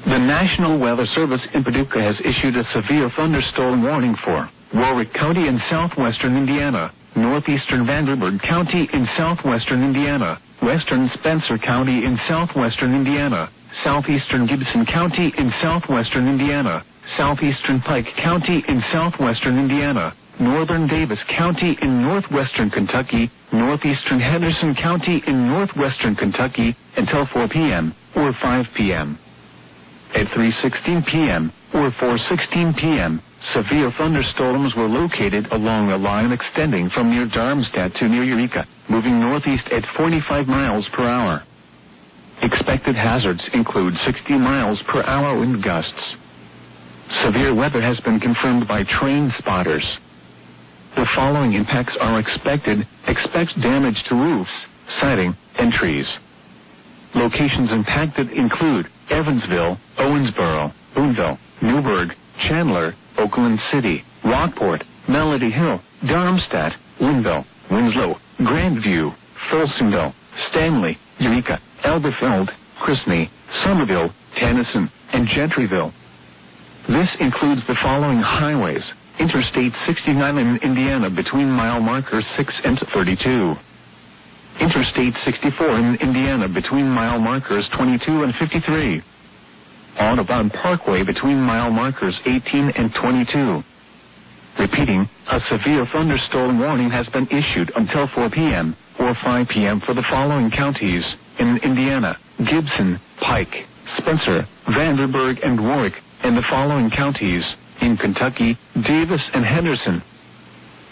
The National Weather Service in Paducah has issued a severe thunderstorm warning for Warwick County in southwestern Indiana, northeastern Vanderburgh County in southwestern Indiana, western Spencer County in southwestern Indiana, southeastern Gibson County in southwestern Indiana, southeastern Pike County in southwestern Indiana, northern Davis County in northwestern Kentucky, northeastern Henderson County in northwestern Kentucky, until 4 p.m. or 5 p.m. At 3:16 p.m. or 4:16 p.m., severe thunderstorms were located along a line extending from near Darmstadt to near Eureka, moving northeast at 45 miles per hour. Expected hazards include 60 miles per hour wind gusts. Severe weather has been confirmed by train spotters. The following impacts are expected. Expect damage to roofs, siding, and trees. Locations impacted include Evansville, Owensboro, Boonville, Newburgh, Chandler, Oakland City, Rockport, Melody Hill, Darmstadt, Linville, Winslow, Grandview, Folsomville, Stanley, Eureka, Elberfeld, Chrisney, Somerville, Tennyson, and Gentryville. This includes the following highways: Interstate 69 in Indiana between mile markers 6 and 32. Interstate 64 in Indiana between mile markers 22 and 53. Audubon Parkway between mile markers 18 and 22. Repeating, a severe thunderstorm warning has been issued until 4 p.m. or 5 p.m. for the following counties in Indiana: Gibson, Pike, Spencer, Vanderburgh, and Warwick, and the following counties in Kentucky: Davis and Henderson,